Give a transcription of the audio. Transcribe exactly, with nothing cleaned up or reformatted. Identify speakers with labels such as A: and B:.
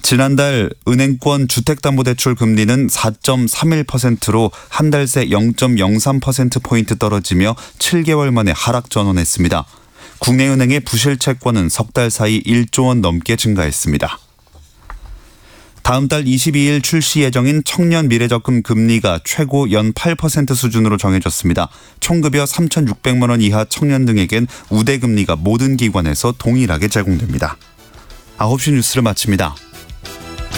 A: 지난달 은행권 주택담보대출 금리는 사 점 삼일 퍼센트로 한 달 새 영 점 영삼 퍼센트포인트 떨어지며 칠 개월 만에 하락 전환했습니다. 국내은행의 부실 채권은 석 달 사이 일조 원 넘게 증가했습니다. 다음 달 이십이일 출시 예정인 청년 미래적금 금리가 최고 연 팔 퍼센트 수준으로 정해졌습니다. 총급여 삼천육백만 원 이하 청년 등에겐 우대금리가 모든 기관에서 동일하게 제공됩니다. 아홉 시 뉴스를 마칩니다.